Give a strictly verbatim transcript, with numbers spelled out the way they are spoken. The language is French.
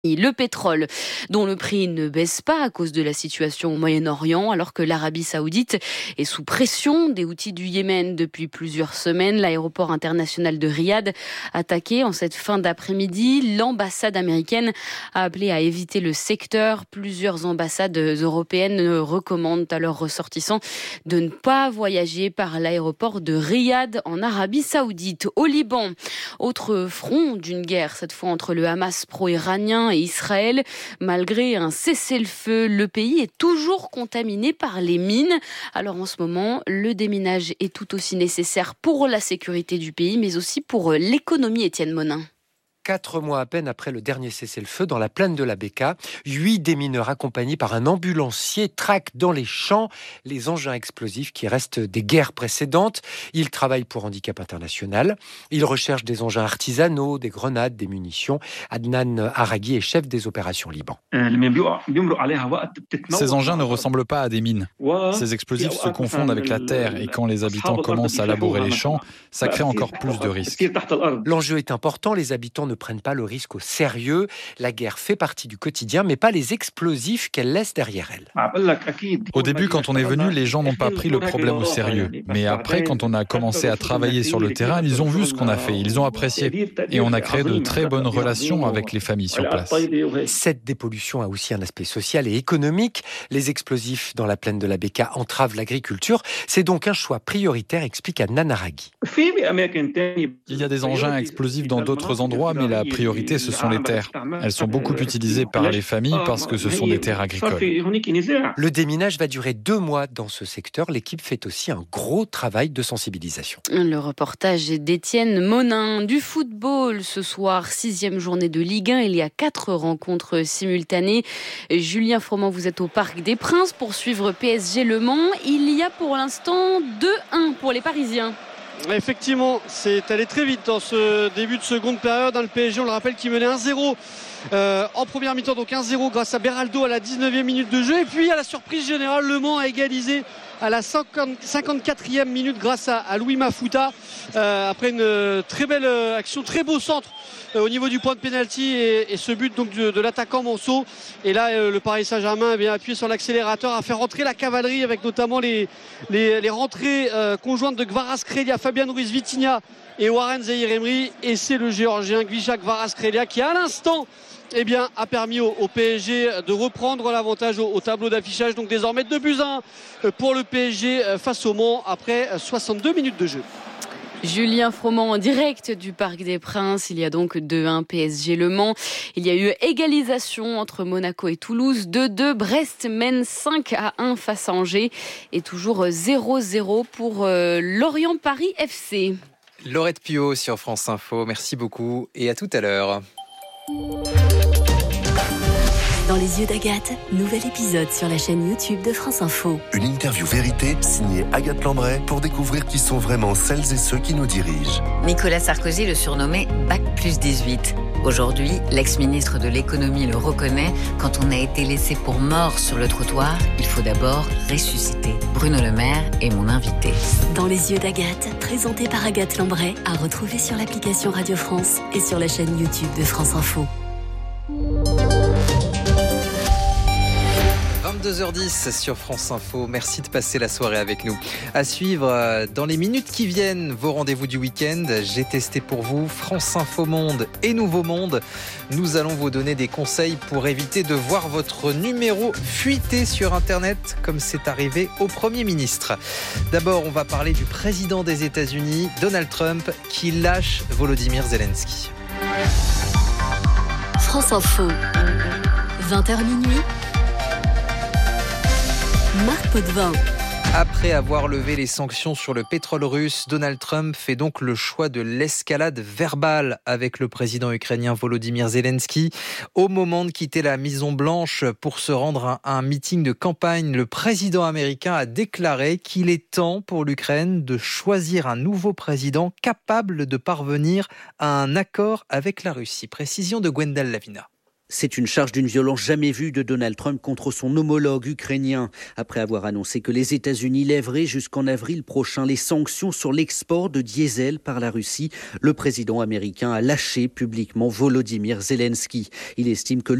Et le pétrole, dont le prix ne baisse pas à cause de la situation au Moyen-Orient, alors que l'Arabie Saoudite est sous pression des Houthis du Yémen depuis plusieurs semaines. L'aéroport international de Riyad, attaqué en cette fin d'après-midi, l'ambassade américaine a appelé à éviter le secteur. Plusieurs ambassades européennes recommandent à leurs ressortissants de ne pas voyager par l'aéroport de Riyad en Arabie Saoudite. Au Liban, autre front d'une guerre, cette fois entre le Hamas pro-iranien et Israël. Malgré un cessez-le-feu, le pays est toujours contaminé par les mines. Alors en ce moment, le déminage est tout aussi nécessaire pour la sécurité du pays, mais aussi pour l'économie. Étienne Monin. Quatre mois à peine après le dernier cessez-le-feu dans la plaine de la Bekaa, huit démineurs accompagnés par un ambulancier traquent dans les champs les engins explosifs qui restent des guerres précédentes. Ils travaillent pour Handicap International. Ils recherchent des engins artisanaux, des grenades, des munitions. Adnan Araghi est chef des opérations Liban. Ces engins ne ressemblent pas à des mines. Ces explosifs se confondent avec la terre et quand les habitants commencent à labourer les champs, ça crée encore plus de risques. L'enjeu est important, les habitants ne prennent pas le risque au sérieux. La guerre fait partie du quotidien, mais pas les explosifs qu'elle laisse derrière elle. Au début, quand on est venu, les gens n'ont pas pris le problème au sérieux. Mais après, quand on a commencé à travailler sur le terrain, ils ont vu ce qu'on a fait, ils ont apprécié. Et on a créé de très bonnes relations avec les familles sur place. Cette dépollution a aussi un aspect social et économique. Les explosifs dans la plaine de la Bekaa entravent l'agriculture. C'est donc un choix prioritaire, explique Adnan Araghi. Il y a des engins explosifs dans d'autres endroits, mais la priorité, ce sont les terres. Elles sont beaucoup utilisées par les familles parce que ce sont des terres agricoles. Le déminage va durer deux mois dans ce secteur. L'équipe fait aussi un gros travail de sensibilisation. Le reportage est d'Étienne Monin. Du football ce soir, sixième journée de Ligue un. Il y a quatre rencontres simultanées. Julien Froment, vous êtes au Parc des Princes pour suivre P S G Le Mans. Il y a pour l'instant deux un pour les Parisiens. Effectivement, c'est allé très vite dans ce début de seconde période. Le P S G, on le rappelle, qui menait un zéro euh, en première mi-temps, donc un zéro grâce à Beraldo à la dix-neuvième minute de jeu. Et puis à la surprise générale, Le Mans a égalisé à la cinquante-quatrième minute grâce à, à Louis Mafuta euh, après une très belle action, très beau centre euh, au niveau du point de pénalty et, et ce but donc de, de l'attaquant Monceau. Et là euh, le Paris Saint-Germain a bien appuyé sur l'accélérateur, a fait rentrer la cavalerie avec notamment les, les, les rentrées euh, conjointes de Kvaratskhelia, Fabian Ruiz Vitinha et Warren Zaïre-Emery. Et c'est le Géorgien Gvisha Kvaratskhelia qui à l'instant eh bien, a permis au, au P S G de reprendre l'avantage au, au tableau d'affichage. Donc désormais deux buts à un pour le P S G face au Mans après soixante-deux minutes de jeu. Julien Froment en direct du Parc des Princes. Il y a donc deux un P S G Le Mans. Il y a eu égalisation entre Monaco et Toulouse. deux deux. Brest mène cinq à un face à Angers. Et toujours zéro zéro pour euh, Lorient-Paris F C. Laurette Pio sur France Info. Merci beaucoup et à tout à l'heure. Dans les yeux d'Agathe, nouvel épisode sur la chaîne YouTube de France Info. Une interview vérité signée Agathe Lambray pour découvrir qui sont vraiment celles et ceux qui nous dirigent. Nicolas Sarkozy le surnommait Bac plus dix-huit. Aujourd'hui, l'ex-ministre de l'économie le reconnaît. Quand on a été laissé pour mort sur le trottoir, il faut d'abord ressusciter. Bruno Le Maire est mon invité. Dans les yeux d'Agathe, présenté par Agathe Lambray, à retrouver sur l'application Radio France et sur la chaîne YouTube de France Info. vingt-deux heures dix sur France Info. Merci de passer la soirée avec nous. À suivre dans les minutes qui viennent, vos rendez-vous du week-end. J'ai testé pour vous France Info Monde et Nouveau Monde. Nous allons vous donner des conseils pour éviter de voir votre numéro fuiter sur Internet, comme c'est arrivé au Premier ministre. D'abord, on va parler du président des États-Unis, Donald Trump, qui lâche Volodymyr Zelensky. France Info, vingt heures minuit. Marc Potvin. Après avoir levé les sanctions sur le pétrole russe, Donald Trump fait donc le choix de l'escalade verbale avec le président ukrainien Volodymyr Zelensky. Au moment de quitter la Maison-Blanche pour se rendre à un meeting de campagne, le président américain a déclaré qu'il est temps pour l'Ukraine de choisir un nouveau président capable de parvenir à un accord avec la Russie. Précision de Gwendal Lavina. C'est une charge d'une violence jamais vue de Donald Trump contre son homologue ukrainien. Après avoir annoncé que les États-Unis lèveraient jusqu'en avril prochain les sanctions sur l'export de diesel par la Russie, le président américain a lâché publiquement Volodymyr Zelensky. Il estime que